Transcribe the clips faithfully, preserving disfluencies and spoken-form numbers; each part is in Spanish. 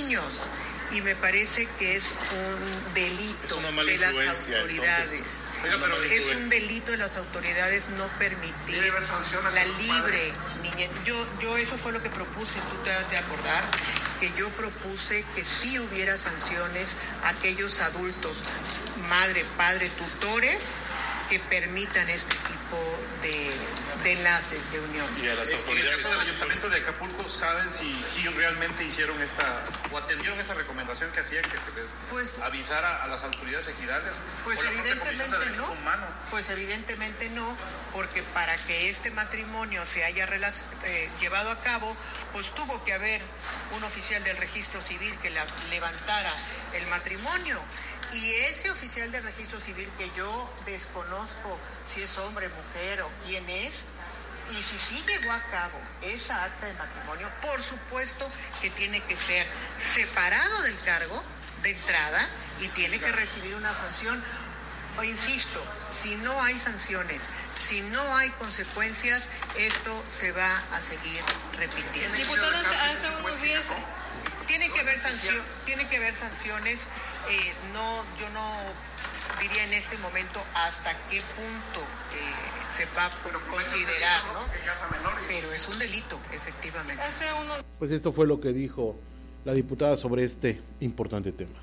niños. Y me parece que es un delito es de las autoridades. Oiga, es un delito de las autoridades no permitir la libre niñez. Yo, yo eso fue lo que propuse, tú te has de acordar, que yo propuse que sí hubiera sanciones a aquellos adultos, madre, padre, tutores, que permitan este tipo de, de enlaces de unión. Y a las autoridades. En el caso del Ayuntamiento de Acapulco, ¿saben si, si realmente hicieron esta, o atendieron esa recomendación que hacían que se les pues, avisara a las autoridades ejidales? Pues evidentemente de no. Humanos? Pues evidentemente no, porque para que este matrimonio se haya relac- eh, llevado a cabo, pues tuvo que haber un oficial del registro civil que la, levantara el matrimonio. Y ese oficial de registro civil, que yo desconozco si es hombre, mujer o quién es, y si sí llevó a cabo esa acta de matrimonio, por supuesto que tiene que ser separado del cargo de entrada y tiene que recibir una sanción. O insisto, si no hay sanciones, si no hay consecuencias, esto se va a seguir repitiendo. Diputados, hace unos días... Tiene que haber sanción, tiene que haber sanciones. Eh, no, yo no diría en este momento hasta qué punto eh, se va a considerar, ¿no? Pero es un delito, efectivamente. Pues esto fue lo que dijo la diputada sobre este importante tema.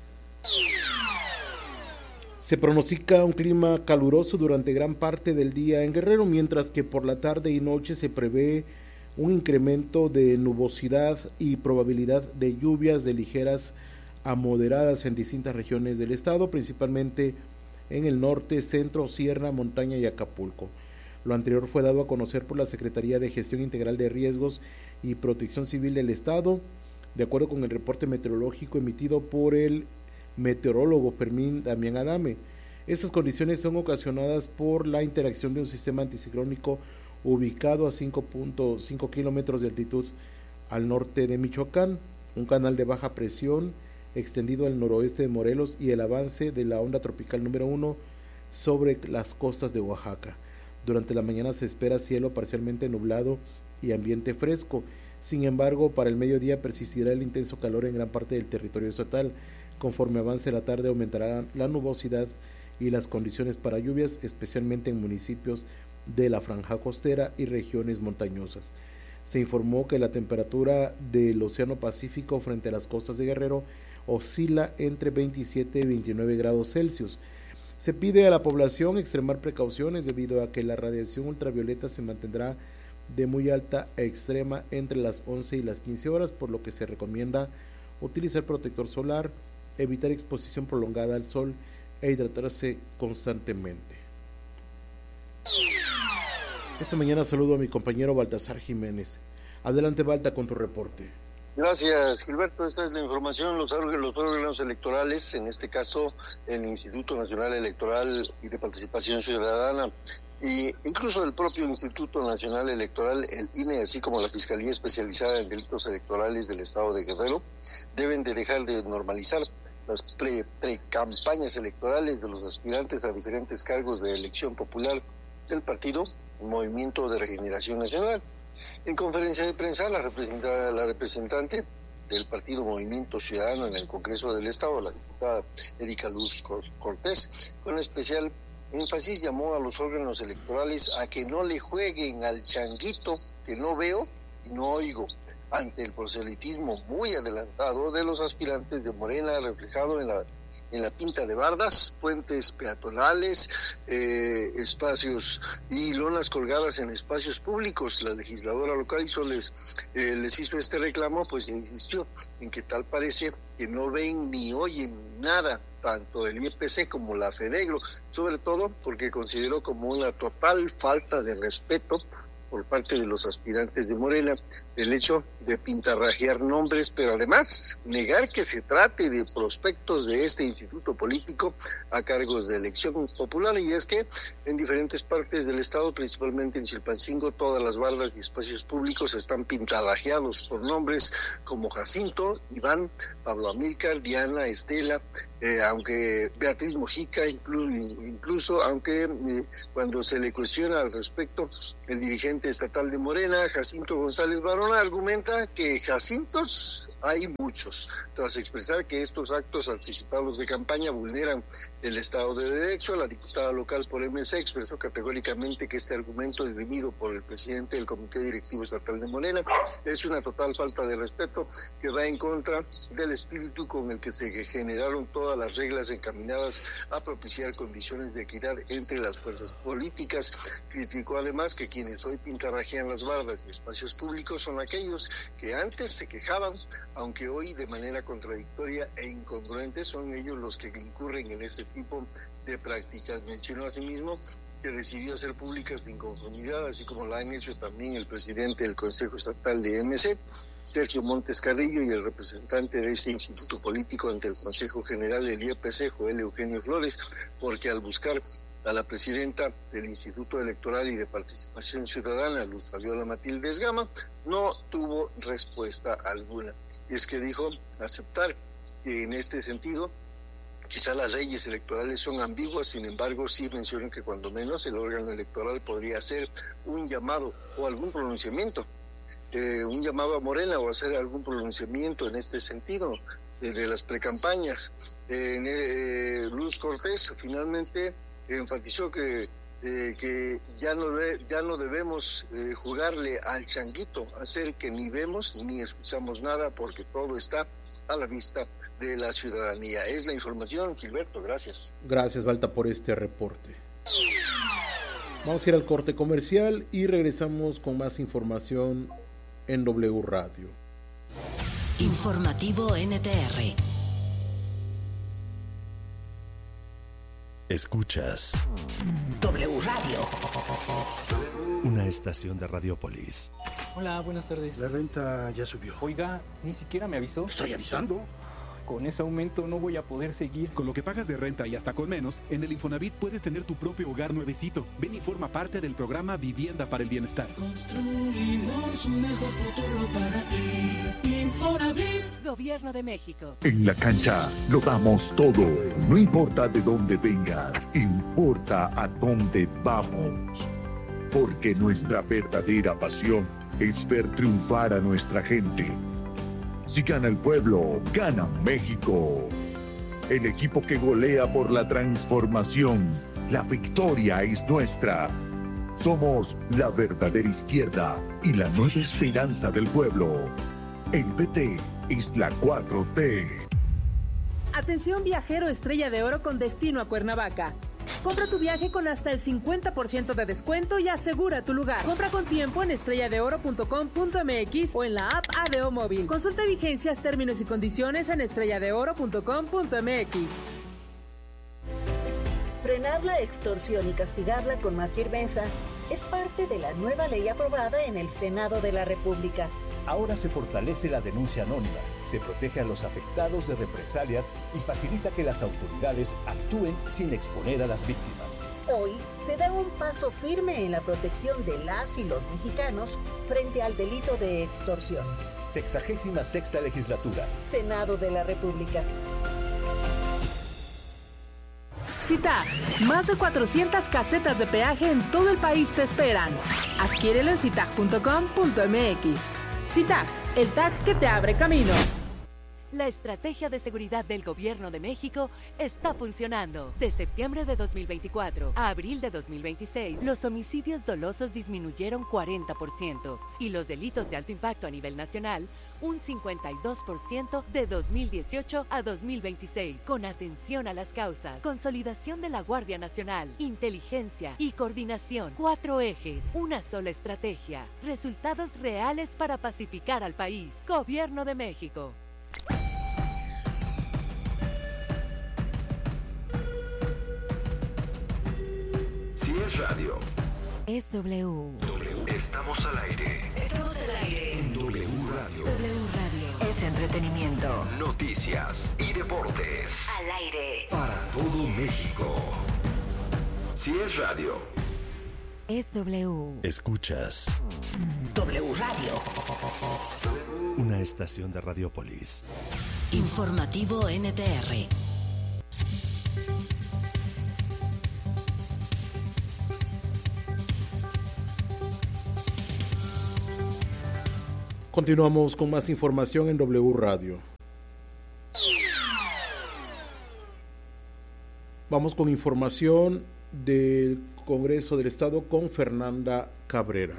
Se pronostica un clima caluroso durante gran parte del día en Guerrero, mientras que por la tarde y noche se prevé un incremento de nubosidad y probabilidad de lluvias de ligeras a moderadas en distintas regiones del estado, principalmente en el norte, centro, sierra, montaña y Acapulco. Lo anterior fue dado a conocer por la Secretaría de Gestión Integral de Riesgos y Protección Civil del estado, de acuerdo con el reporte meteorológico emitido por el meteorólogo Fermín Damián Adame. Estas condiciones son ocasionadas por la interacción de un sistema anticiclónico ubicado a cinco punto cinco kilómetros de altitud al norte de Michoacán, un canal de baja presión extendido al noroeste de Morelos y el avance de la onda tropical número uno sobre las costas de Oaxaca. Durante la mañana se espera cielo parcialmente nublado y ambiente fresco. Sin embargo, para el mediodía persistirá el intenso calor en gran parte del territorio estatal. Conforme avance la tarde aumentará la nubosidad y las condiciones para lluvias, especialmente en municipios de la franja costera y regiones montañosas. Se informó que la temperatura del Océano Pacífico frente a las costas de Guerrero oscila entre veintisiete y veintinueve grados Celsius. Se pide a la población extremar precauciones debido a que la radiación ultravioleta se mantendrá de muy alta a extrema entre las once y las quince horas, por lo que se recomienda utilizar protector solar, evitar exposición prolongada al sol e hidratarse constantemente. Esta mañana saludo a mi compañero Baltasar Jiménez. Adelante, Balta, con tu reporte. Gracias, Gilberto. Esta es la información. Los órganos, los órganos electorales, en este caso el Instituto Nacional Electoral y de Participación Ciudadana, e incluso el propio Instituto Nacional Electoral, el I N E, así como la Fiscalía Especializada en Delitos Electorales del Estado de Guerrero, deben de dejar de normalizar las pre, pre-campañas electorales de los aspirantes a diferentes cargos de elección popular del partido Movimiento de Regeneración Nacional. En conferencia de prensa, la representada, la representante del partido Movimiento Ciudadano en el Congreso del Estado, la diputada Erika Luz Cortés, con especial énfasis llamó a los órganos electorales a que no le jueguen al changuito que no veo y no oigo, ante el proselitismo muy adelantado de los aspirantes de Morena, reflejado en la en la pinta de bardas, puentes peatonales, eh, espacios y lonas colgadas en espacios públicos. La legisladora local hizo les, eh, les hizo este reclamo, pues insistió en que tal parece que no ven ni oyen nada, tanto el I E P C como la FEDEGRO, sobre todo porque consideró como una total falta de respeto por parte de los aspirantes de Morena el hecho de pintarrajear nombres, pero además negar que se trate de prospectos de este instituto político a cargos de elección popular. Y es que en diferentes partes del estado, principalmente en Chilpancingo, todas las bardas y espacios públicos están pintarrajeados por nombres como Jacinto, Iván, Pablo Amílcar, Diana, Estela, Eh, aunque Beatriz Mojica, incluso, incluso aunque eh, cuando se le cuestiona al respecto, el dirigente estatal de Morena, Jacinto González Barona, argumenta que Jacintos hay muchos, tras expresar que estos actos anticipados de campaña vulneran el Estado de Derecho. La diputada local por M C expresó categóricamente que este argumento esgrimido por el presidente del Comité Directivo Estatal de Morena es una total falta de respeto que va en contra del espíritu con el que se generaron todas las reglas encaminadas a propiciar condiciones de equidad entre las fuerzas políticas. Criticó además que quienes hoy pintarrajean las bardas de espacios públicos son aquellos que antes se quejaban, aunque hoy de manera contradictoria e incongruente son ellos los que incurren en este tipo de prácticas. Mencionó asimismo que decidió hacer públicas de inconformidad, así como lo han hecho también el presidente del Consejo Estatal de M C, Sergio Montes Carrillo, y el representante de este instituto político ante el Consejo General del I E P C, Joel Eugenio Flores, porque al buscar a la presidenta del Instituto Electoral y de Participación Ciudadana, Luz Fabiola Matildes Gama, no tuvo respuesta alguna. Y es que dijo aceptar que en este sentido quizá las leyes electorales son ambiguas, sin embargo sí mencionan que cuando menos el órgano electoral podría hacer un llamado o algún pronunciamiento, eh, un llamado a Morena o hacer algún pronunciamiento en este sentido de, de las precampañas. Eh, eh, Luz Cortés finalmente enfatizó que eh, que ya no de, ya no debemos eh, jugarle al changuito, hacer que ni vemos ni escuchamos nada porque todo está a la vista de la ciudadanía. Es la información, Gilberto, gracias. Gracias, Balta, por este reporte. Vamos a ir al corte comercial y regresamos con más información en W Radio. Informativo N T R. Escuchas W Radio, una estación de Radiopolis. Hola, buenas tardes. La renta ya subió. Oiga, ni siquiera me avisó. Estoy avisando. Con ese aumento no voy a poder seguir. Con lo que pagas de renta y hasta con menos, en el Infonavit puedes tener tu propio hogar nuevecito. Ven y forma parte del programa Vivienda para el Bienestar. Construimos un mejor futuro para ti. Infonavit. Gobierno de México. En la cancha lo damos todo. No importa de dónde vengas, importa a dónde vamos. Porque nuestra verdadera pasión es ver triunfar a nuestra gente. Si gana el pueblo, gana México. El equipo que golea por la transformación. La victoria es nuestra. Somos la verdadera izquierda y la nueva esperanza del pueblo. El P T es la cuatro T. Atención viajero Estrella de Oro con destino a Cuernavaca. Compra tu viaje con hasta el cincuenta por ciento de descuento y asegura tu lugar. Compra con tiempo en estrella de oro punto com punto m x o en la app A D O Móvil. Consulta vigencias, términos y condiciones en estrella de oro punto com punto m x. Frenar la extorsión y castigarla con más firmeza es parte de la nueva ley aprobada en el Senado de la República. Ahora se fortalece la denuncia anónima, se protege a los afectados de represalias y facilita que las autoridades actúen sin exponer a las víctimas. Hoy se da un paso firme en la protección de las y los mexicanos frente al delito de extorsión. Sexagésima sexta legislatura. Senado de la República. CITAG, más de cuatrocientas casetas de peaje en todo el país te esperan. Adquiérelo en citag punto com punto m x. CITAG, el tag que te abre camino. La estrategia de seguridad del Gobierno de México está funcionando. De septiembre de dos mil veinticuatro a abril de dos mil veintiséis, los homicidios dolosos disminuyeron cuarenta por ciento y los delitos de alto impacto a nivel nacional un cincuenta y dos por ciento de dos mil dieciocho a dos mil veintiséis. Con atención a las causas, consolidación de la Guardia Nacional, inteligencia y coordinación. Cuatro ejes, una sola estrategia. Resultados reales para pacificar al país. Gobierno de México. Si es radio, es W. W. Estamos al aire. Estamos al aire. En W Radio. W Radio. Es entretenimiento. Noticias y deportes. Al aire. Para todo México. Si es radio, es W. Escuchas W Radio. Una estación de Radiopolis. Informativo N T R. Continuamos con más información en W Radio. Vamos con información del Congreso del Estado con Fernanda Cabrera.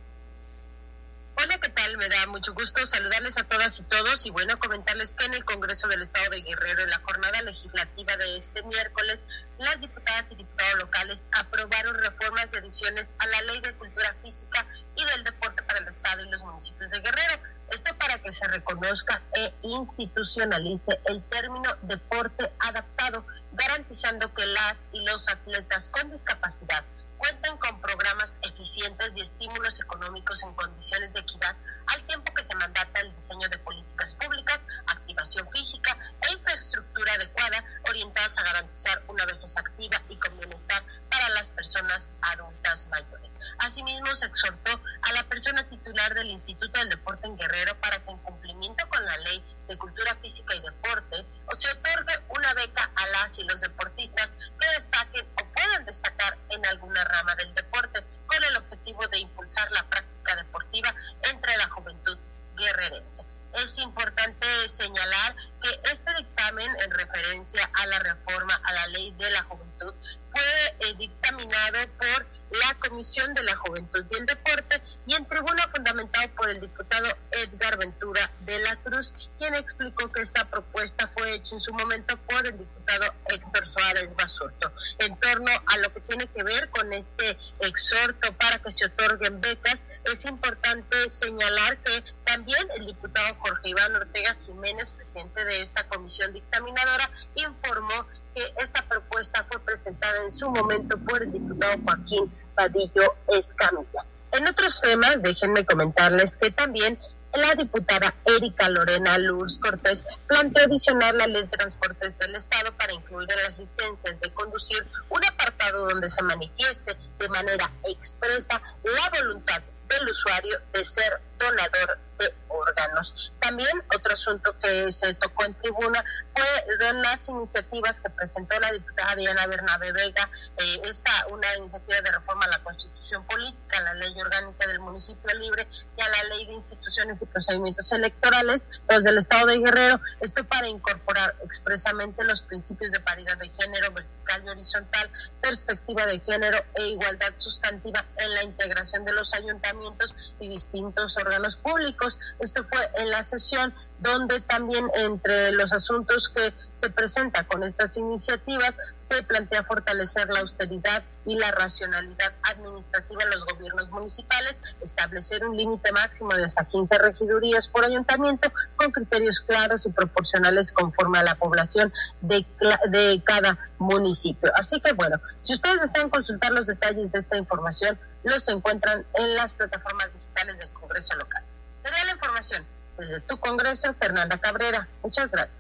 Hola, ¿qué tal? Me da mucho gusto saludarles a todas y todos y bueno, comentarles que en el Congreso del Estado de Guerrero, en la jornada legislativa de este miércoles, las diputadas y diputados locales aprobaron reformas y adiciones a la Ley de Cultura Física y del Deporte para el Estado y los municipios de Guerrero. Esto para que se reconozca e institucionalice el término deporte adaptado, garantizando que las y los atletas con discapacidad cuenten con programas eficientes y estímulos económicos en condiciones de equidad, al tiempo que se mandata el diseño de políticas públicas, activación física e infraestructura adecuada, orientadas a garantizar una vejez activa y con bienestar para las personas adultas mayores. Asimismo, se exhortó a la persona titular del Instituto del Deporte en Guerrero para que, en cumplimiento con la Ley de Cultura Física y Deporte, o se otorgue una beca a las y los deportistas que destaquen o puedan destacar en alguna rama del deporte, con el objetivo de impulsar la práctica deportiva entre la juventud guerrerense. Es importante señalar que este dictamen, en referencia a la reforma a la Ley de la Juventud, fue eh, dictaminado por la Comisión de la Juventud y el Deporte y en tribuna fundamentado por el diputado Edgar Ventura de la Cruz, quien explicó que esta propuesta fue hecha en su momento por el diputado Héctor Suárez Basurto. En torno a lo que tiene que ver con este exhorto para que se otorguen becas, es importante señalar que también el diputado Jorge Iván Ortega Jiménez, presidente de esta comisión dictaminadora, informó que esta propuesta fue presentada en su momento por el diputado Joaquín Vadillo Escamilla. En otros temas, déjenme comentarles que también la diputada Erika Lorena Luz Cortés planteó adicionar la Ley de Transportes del Estado para incluir en las licencias de conducir un apartado donde se manifieste de manera expresa la voluntad del usuario de ser donador de órganos. También otro asunto que se tocó en tribuna fue de las iniciativas que presentó la diputada Diana Bernabe Vega, eh, esta una iniciativa de reforma a la Constitución Política, a la Ley Orgánica del Municipio Libre y a la Ley de Instituciones y Procedimientos Electorales los del Estado de Guerrero, esto para incorporar expresamente los principios de paridad de género, vertical y horizontal, perspectiva de género e igualdad sustantiva en la integración de los ayuntamientos y distintos órganos públicos. Esto fue en la sesión donde también entre los asuntos que se presenta con estas iniciativas se plantea fortalecer la austeridad y la racionalidad administrativa en los gobiernos municipales, establecer un límite máximo de hasta quince regidurías por ayuntamiento con criterios claros y proporcionales conforme a la población de, de cada municipio. Así que bueno, si ustedes desean consultar los detalles de esta información, los encuentran en las plataformas digitales del Congreso local. Sería la información desde tu Congreso, Fernanda Cabrera. Muchas gracias.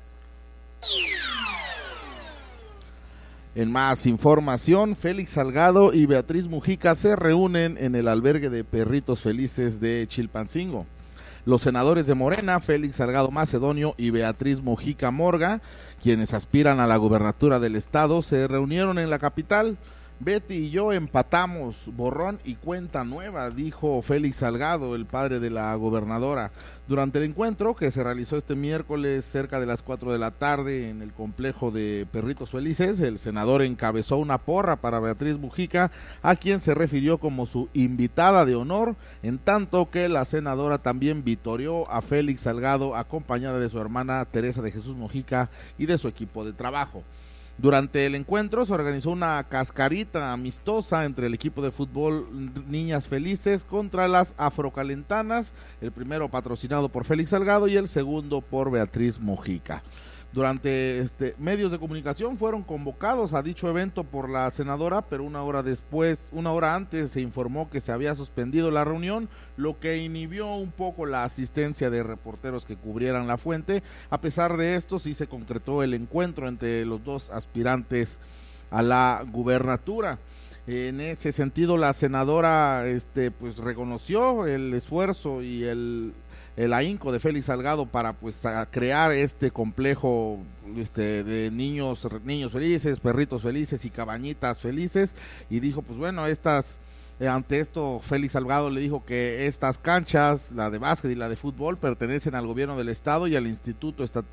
En más información, Félix Salgado y Beatriz Mujica se reúnen en el albergue de Perritos Felices de Chilpancingo. Los senadores de Morena, Félix Salgado Macedonio y Beatriz Mujica Morga, quienes aspiran a la gubernatura del estado, se reunieron en la capital. Betty y yo empatamos, borrón y cuenta nueva, dijo Félix Salgado, el padre de la gobernadora. Durante el encuentro, que se realizó este miércoles cerca de las cuatro de la tarde en el complejo de Perritos Felices, el senador encabezó una porra para Beatriz Mujica, a quien se refirió como su invitada de honor, en tanto que la senadora también vitoreó a Félix Salgado, acompañada de su hermana Teresa de Jesús Mujica y de su equipo de trabajo. Durante el encuentro se organizó una cascarita amistosa entre el equipo de fútbol Niñas Felices contra las Afrocalentanas, el primero patrocinado por Félix Salgado y el segundo por Beatriz Mujica. Durante este medios de comunicación fueron convocados a dicho evento por la senadora, pero una hora después, una hora antes se informó que se había suspendido la reunión, lo que inhibió un poco la asistencia de reporteros que cubrieran la fuente. A pesar de esto, sí se concretó el encuentro entre los dos aspirantes a la gubernatura. En ese sentido, la senadora este pues reconoció el esfuerzo y el el ahínco de Félix Salgado para pues a crear este complejo este de niños niños felices, perritos felices y cabañitas felices, y dijo pues bueno, estas Eh, ante esto, Félix Salgado le dijo que estas canchas, la de básquet y la de fútbol, pertenecen al gobierno del estado y al Instituto Estatal